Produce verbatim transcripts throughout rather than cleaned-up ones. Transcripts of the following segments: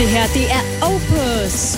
Det her, det er Opus.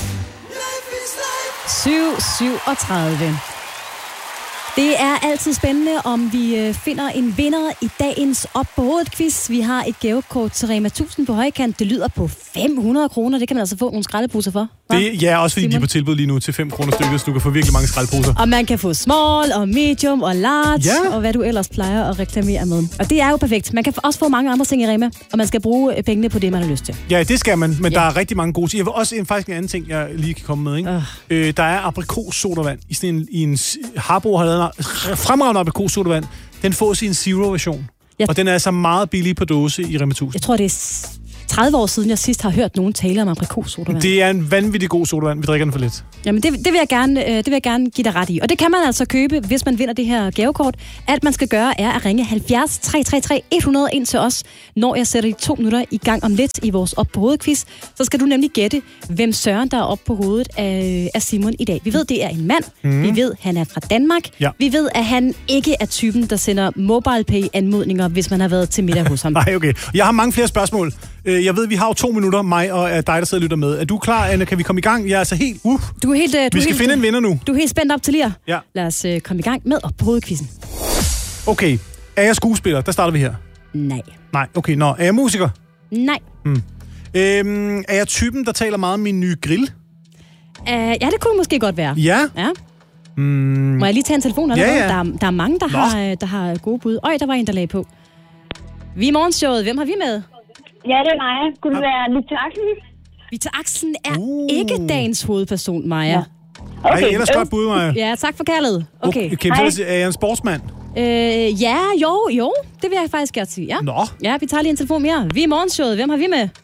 syv syvogtredive. Det er altid spændende, om vi finder en vinder i dagens Op på hovedet-quiz. Vi har et gavekort til Rema tusind på højkant. Det lyder på fem hundrede kroner. Det kan man altså få nogle skraldeposer for. Det, ja, også fordi Simon? De er på tilbud lige nu til fem kroner stykket, så du kan få virkelig mange skraldeposer. Og man kan få small og medium og large, ja. Og hvad du ellers plejer at reklamere med. Og det er jo perfekt. Man kan også få mange andre ting i Rema, og man skal bruge pengene på det, man har lyst til. Ja, det skal man, men ja. Der er rigtig mange gode. Jeg vil også en, faktisk en anden ting, jeg lige kan komme med. Ikke? Uh. Øh, der er aprikossodavand i sådan en, i en Harbo har lavet en fremragende aprikossodavand. Den fås i en zero-version. Ja. Og den er altså meget billig på dåse i Rema tusind. Jeg tror, det er tredive år siden, jeg sidst har hørt nogen tale om aprikossodavand. Det er en vanvittig god sodavand. Vi drikker den for lidt. Jamen, det, det, vil jeg gerne, det vil jeg gerne give dig ret i. Og det kan man altså købe, hvis man vinder det her gavekort. Alt man skal gøre er at ringe halvfjerds tre tre tre et hundrede ind til os, når jeg sætter de to minutter i gang om lidt i vores Op på hovedet-quiz. Så skal du nemlig gætte, hvem søren der er op på hovedet af, af Simon i dag. Vi ved, det er en mand. Mm. Vi ved, han er fra Danmark. Ja. Vi ved, at han ikke er typen, der sender MobilePay-anmodninger, hvis man har været til middag hos ham. Nej, okay. Jeg har mange flere spørgsmål. Jeg ved, vi har jo to minutter, mig og dig, der sidder og lytter med. Er du klar, Anna? Kan vi komme i gang? Jeg er altså helt... Uh. Du er helt, uh, du vi skal helt, finde en vinder nu. Du er helt spændt op til lige. Ja. Lad os uh, komme i gang med Op på hovedet-quizzen. Okay. Er jeg skuespiller? Der starter vi her. Nej. Nej, okay. Nå, er jeg musiker? Nej. Hmm. Øhm, er jeg typen, der taler meget om min nye grill? Uh, ja, det kunne måske godt være. Ja? Ja. Hmm. Må jeg lige tage en telefon? Ja, ja. Der, der er mange, der har, der har gode bud. Øj, der var en, der lagde på. Vi er morgenshowet. Hvem har vi med? Ja, det er Maja. Kunne du være lidt til Axel? Victor Axen er uh. ikke dagens hovedperson, Maja. Ja. Okay. Ej, ellers godt bud, Maja. Ja, tak for kaldet. Okay. okay er jeg en sportsmand? Øh, ja, jo, jo. Det vil jeg faktisk gerne sige, ja. Nå. Ja, vi tager lige en telefon mere. Vi er morgenshowet. Hvem har vi med?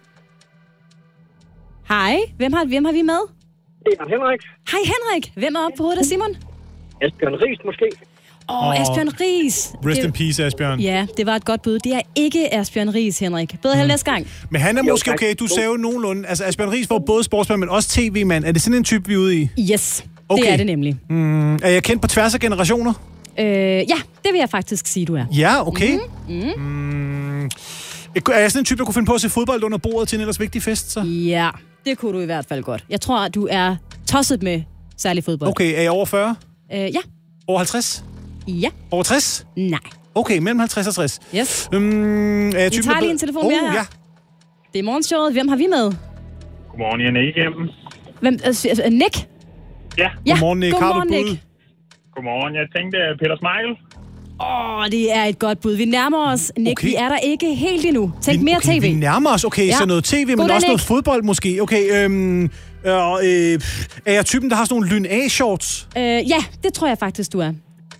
Hej. Hvem har, hvem har vi med? Det er Henrik. Hej, Henrik. Hvem er oppe på hovedet af Simon? Asbjørn Ries, måske. Åh, oh, Asbjørn Ries. Rest det, in peace, Asbjørn. Ja, det var et godt bud. Det er ikke Asbjørn Ries, Henrik. Bedre held næste gang. Men han er måske okay. Du sagde jo nogenlunde. Altså, Asbjørn Ries var både sportsmand, men også tv-mand. Er det sådan en type, vi er ude i? Yes, okay. Det er det nemlig. Mm, er jeg kendt på tværs af generationer? Øh, ja, det vil jeg faktisk sige, du er. Ja, okay. Mm-hmm. Mm. Er jeg sådan en type, der kunne finde på at se fodbold under bordet til en ellers vigtig fest, så? Ja, det kunne du i hvert fald godt. Jeg tror, at du er tosset med særlig fodbold. Okay, er jeg over fyrre? Øh, ja. Over halvtreds? Ja. Over tres? Nej. Okay, mellem halvtreds og tres. Yes. Øhm, er jeg Vi tager lige en telefon mere oh, her. Ja. Det er morgenshowet. Hvem har vi med? Godmorgen, jeg er Nick igennem. Hvem? Øh, Nick? Ja. Ja. Godmorgen, Nick. Godmorgen, Nick. Godmorgen, jeg tænkte Peter Smeichel. Åh, oh, det er et godt bud. Vi nærmer os, Nick. Okay. Vi er der ikke helt endnu. Tænk vi, mere okay, tv. Vi nærmer os. Okay, ja. Så noget tv, men Goddag, også Nick. noget fodbold måske. Okay, øhm, øh, øh, er jeg typen, der har sådan nogle Lyn A-shorts? Øh, ja, det tror jeg faktisk, du er.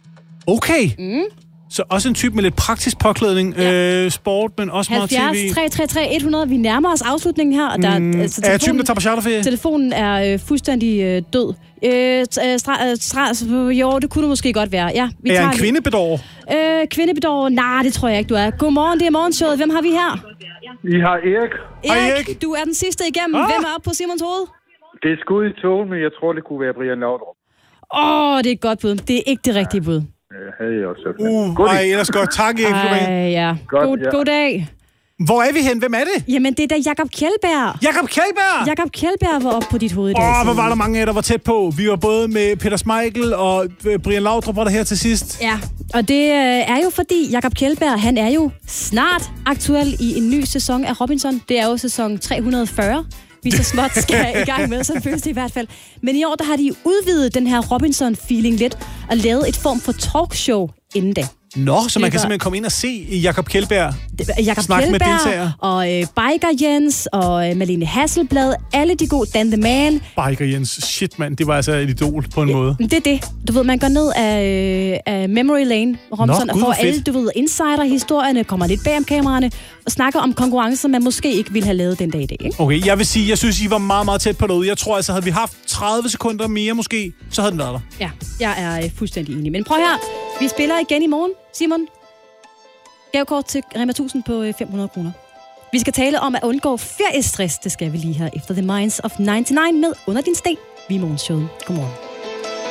Okay. Mm. Så også en type med lidt praktisk påklædning. Ja. Øh, sport, men også meget tv. halvfjerds tre tre tre et hundrede. Vi nærmer os afslutningen her. Og der, mm. altså, er jeg typen, der tager på charterferie? Telefonen er øh, fuldstændig øh, død. Øh, stra, stra, jo, det kunne du måske godt være. Ja, vi er jeg tager en kvindebedår? Øh, kvindebedår? Nej, det tror jeg ikke, du er. Godmorgen, det er morgenshowet. Hvem har vi her? Vi har Erik. Erik, Erik. du er den sidste igennem. Ah. Hvem er oppe på Simons hoved? Det er skud i togen, men jeg tror, det kunne være Brian Laudrup. Åh, oh, det er et godt bud. Det er ikke det rigtige bud. Det havde jeg også. Uh, ej, ellers godt. Tak, Erik. Ej, ja. Godt, God, ja. god dag. Hvor er vi hen? Hvem er det? Jamen, det er da Jakob Kjeldberg. Jakob Kjeldberg! Jakob Kjeldberg var oppe på dit hoved i dag. Åh, oh, hvor var der mange af der var tæt på. Vi var både med Peter Smeichel og Brian Laudrup var der her til sidst. Ja, og det er jo fordi Jakob Kjeldberg, han er jo snart aktuel i en ny sæson af Robinson. Det er jo sæson tre hundrede og fyrre. Vi så småt skal i gang med, sådan føles det i hvert fald. Men i år, der har de udvidet den her Robinson-feeling lidt og lavet et form for talkshow inden da. Nå, så man kan simpelthen komme ind og se Jakob Kjeldberg Jakob snakke med deltagere. Og øh, Biker Jens og øh, Malene Hasselblad. Alle de gode. Dan the Man. Biker Jens. Shit, mand. Det var altså et idol på en ja, måde. Det er det. Du ved, man går ned af, af Memory Lane, Robinson, Nå, og Gud, får alle, du ved, insider-historierne, kommer lidt bag om kameraerne, og snakker om konkurrencer, man måske ikke ville have lavet den dag i dag, ikke? Okay, jeg vil sige, jeg synes, I var meget, meget tæt på derude. Jeg tror altså, havde vi haft tredive sekunder mere måske, så havde den været der. Ja, jeg er øh, fuldstændig enig. Men prøv her. Vi spiller igen i morgen, Simon. Gavekort til Rema tusind på fem hundrede kroner. Vi skal tale om at undgå feriestress. Det skal vi lige her efter The Minds of nioghalvfems med Under din sten. Vi er morgenshowet. Godmorgen.